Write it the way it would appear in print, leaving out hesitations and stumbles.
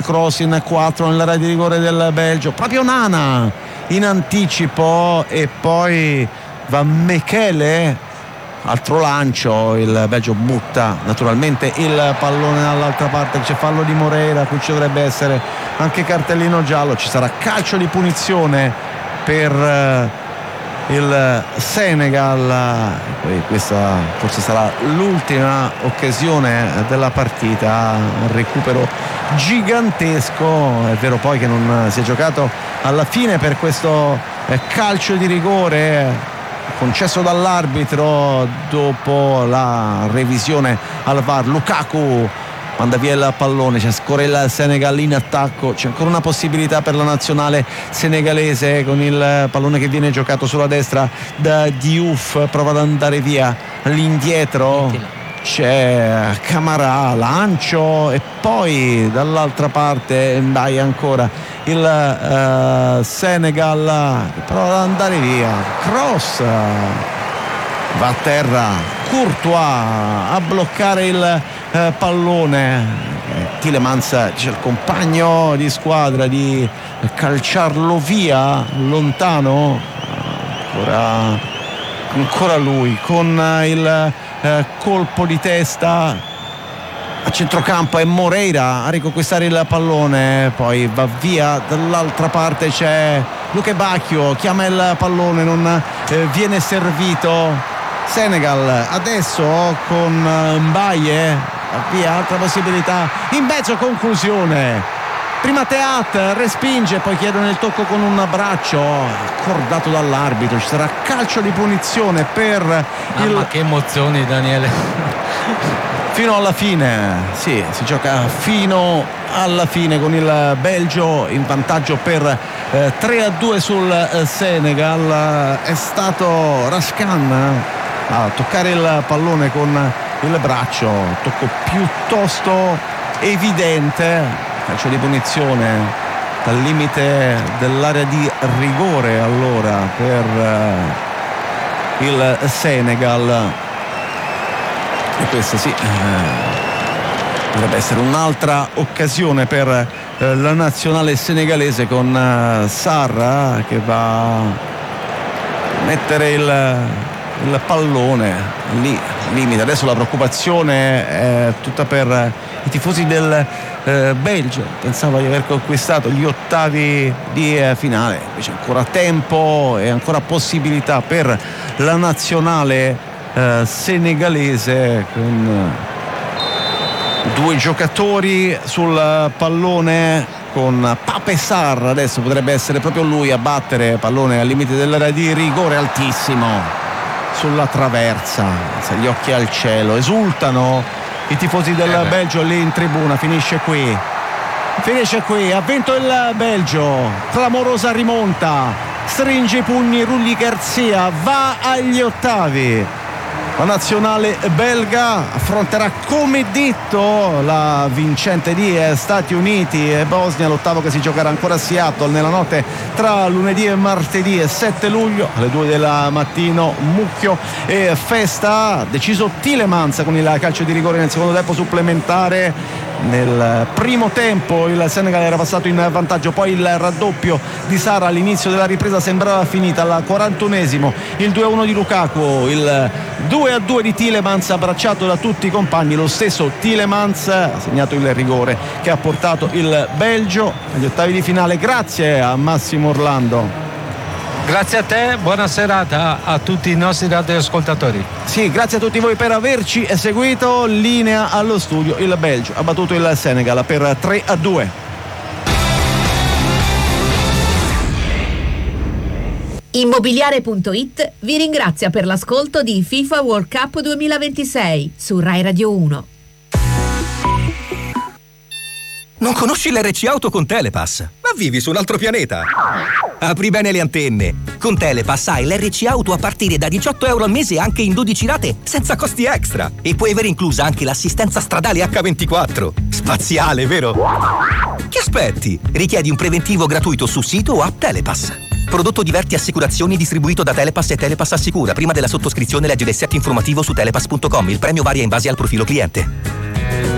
cross in 4 nell'area di rigore del Belgio, proprio Nana in anticipo e poi va Mechele. Altro lancio, il Belgio butta naturalmente il pallone dall'altra parte, c'è fallo di Moreira, qui ci dovrebbe essere anche cartellino giallo, ci sarà calcio di punizione per il Senegal. Questa forse sarà l'ultima occasione della partita, un recupero gigantesco. È vero poi che non si è giocato alla fine per questo calcio di rigore concesso dall'arbitro dopo la revisione al VAR. Lukaku manda via il pallone, c'è ancora il Senegal in attacco, c'è ancora una possibilità per la nazionale senegalese con il pallone che viene giocato sulla destra da Diouf, prova ad andare via all'indietro, c'è Camara, lancio e poi dall'altra parte Mbaye ancora il Senegal che prova ad andare via, cross, va a terra Courtois a bloccare il pallone. Tielemans c'è il compagno di squadra di calciarlo via lontano, ancora lui con il colpo di testa a centrocampo, è Moreira a riconquistare il pallone, poi va via dall'altra parte, c'è Luke Bacchio, chiama il pallone, non viene servito. Senegal adesso con Mbaye, via, altra possibilità in mezzo, conclusione. Prima Teat respinge, poi chiedono il tocco con un braccio accordato dall'arbitro, ci sarà calcio di punizione per ma che emozioni, Daniele. Fino alla fine, sì, si gioca fino alla fine con il Belgio in vantaggio per 3-2 sul Senegal. È stato Rashkan a toccare il pallone con il braccio, tocco piuttosto evidente, calcio di punizione dal limite dell'area di rigore allora per il Senegal. E questa sì dovrebbe essere un'altra occasione per la nazionale senegalese con Sarr che va a mettere il pallone lì limite. Adesso la preoccupazione è tutta per i tifosi del Belgio, pensava di aver conquistato gli ottavi di finale, invece ancora tempo e ancora possibilità per la nazionale senegalese con due giocatori sul pallone, con Pape Sarr. Adesso potrebbe essere proprio lui a battere pallone al limite dell'area di rigore, altissimo sulla traversa, gli occhi al cielo, esultano i tifosi del Belgio lì in tribuna. Finisce qui, ha vinto il Belgio, clamorosa rimonta, stringe i pugni Rulli Garcia, va agli ottavi. La nazionale belga affronterà come detto la vincente di Stati Uniti e Bosnia, l'ottavo che si giocherà ancora a Seattle nella notte tra lunedì e martedì 7 luglio alle 2 del mattino. Mucchio e festa, deciso Tielemans con il calcio di rigore nel secondo tempo supplementare. Nel primo tempo il Senegal era passato in vantaggio, poi il raddoppio di Sarr all'inizio della ripresa sembrava finita, al 41esimo il 2-1 di Lukaku, il 2-2 di Tielemans abbracciato da tutti i compagni. Lo stesso Tielemans ha segnato il rigore che ha portato il Belgio agli ottavi di finale. Grazie a Massimo Orlando. Grazie a te, buona serata a tutti i nostri radioascoltatori. Sì, grazie a tutti voi per averci seguito. Linea allo studio, il Belgio ha battuto il Senegal per 3-2. Immobiliare.it vi ringrazia per l'ascolto di FIFA World Cup 2026 su Rai Radio 1. Non conosci l'RC Auto con Telepass? Ma vivi su un altro pianeta! Apri bene le antenne! Con Telepass hai l'RC Auto a partire da €18 al mese anche in 12 rate senza costi extra! E puoi avere inclusa anche l'assistenza stradale H24! Spaziale, vero? Che aspetti? Richiedi un preventivo gratuito su sito o app Telepass. Prodotto Diverti Assicurazioni distribuito da Telepass e Telepass Assicura. Prima della sottoscrizione leggi l'assetto informativo su telepass.com. Il premio varia in base al profilo cliente.